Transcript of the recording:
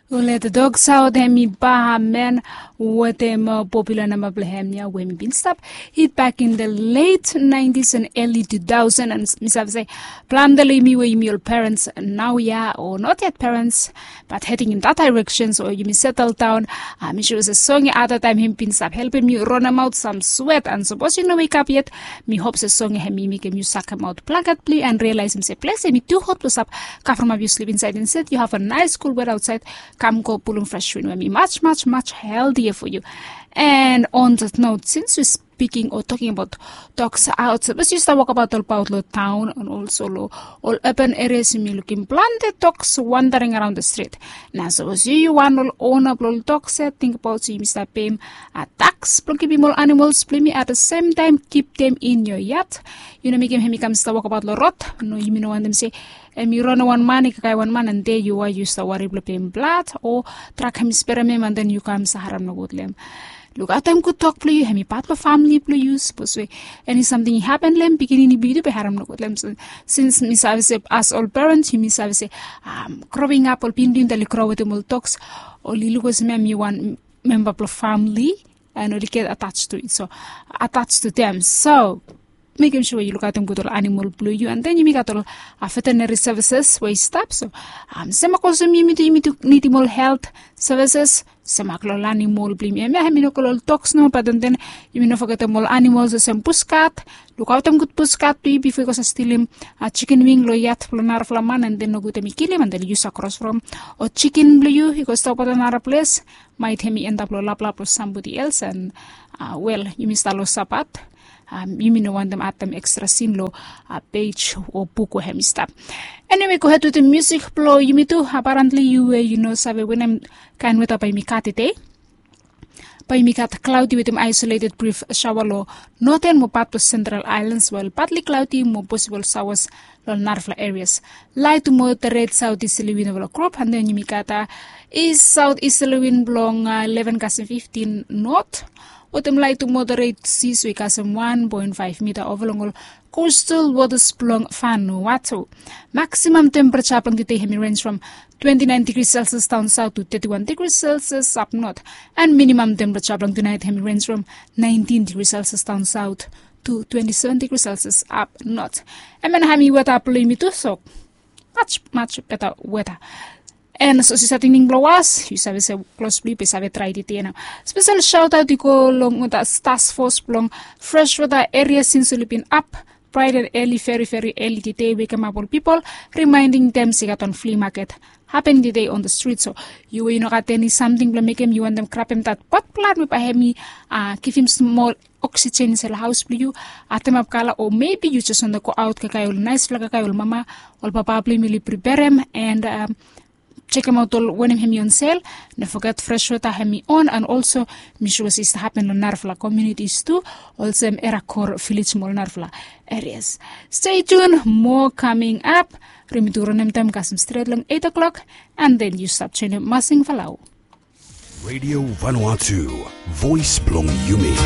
Let the dogs out hemi baha men with them popular number blehemia when been stop hit back in the late 90s and early 2000s and misave say plan the limi way your parents now or not yet parents but heading in that direction so you may settle down. She was a song at the time him been stop helping me run him out some sweat and suppose you know wake up yet me hopes a song hemi make him you suck him out blanket play and realize him say place me too hot plus up from you sleep inside instead you have a nice cool weather outside. Come go pull fresh wind will be much healthier for you. And on that note, since we're speaking or talking about dogs out, let's just talk about the town and also all urban areas me looking planted dogs wandering around the street. Now so as you want all own up all dogs think about you Mr. Pim attacks keep more animals play me at the same time keep them in your yard. You know make him comes to talk about the rot. No you know want them say and you run one man and there you are used to worry blame blood or track him experiment and then you come Saharam no good lem. Look at them could talk play hemi part of family play use suppose we any something happen lem beginning be to haram no good lem since Miss Avise as all parents you Miss Avise growing up or pinding the crow with the talks or lilugos mem you one member of family and or get attached to it so attached to them so making sure you look at them good animal blue you and then you make out all veterinary services where you stop so some need more health services some animal blue me I dogs no but then you know forget them all animals some pussycat look out them good pussycat before because steal him a chicken wing lo yat planar flaman and then no good me kill him and then use across from or chicken blue he goes stop at another place might him end up lo lap with somebody else and well you missed a lo sapat. You mean want them at them extra sin lo page or book or hemi stop. Anyway, go ahead to the music flow. You me too. Apparently you know sabe when I'm kind with a by mikate by mikat cloudy with an isolated brief shower lo northern mo part to central islands while partly cloudy mo possible showers lo narfla areas. Light to moderate southeasterly wind of crop and then you mikata is southeasterly wind blowing 11 to 15 north. Autumn light to moderate seas we casem 1.5 meter overlong coastal waters blong Vanuatu. Maximum temperature plong today hemi range from 29 degrees Celsius down south to 31 degrees Celsius up north. And minimum temperature plong tonight hemi range from 19 degrees Celsius down south to 27 degrees Celsius up north. And then hemi weather play me too so much better weather. And so si ating blowas, you sabi sa close play, sabi try dito yan. Special shout out ko long with task force long fresh water area since Philippine up, bright and early, very early today, wake up people, reminding them sigat on flea market happening today on the street. So you know got any something to make him you want them crap him that pot plant with hemi give him small oxygen sa house you atem up kala or maybe you just want to go out kakayol nice flag kakayol mama or papa play prepare him and check him out all when him on sale. Don't forget fresh water hemi on and also mishuwas is happen on Narfla communities too. Also era core village mall Narfla areas. Stay tuned, more coming up. Remituran time kasam straight lang 8 o'clock and then you stop channel Masing Falau. Radio Vanuatu, Voice Blong Yumi.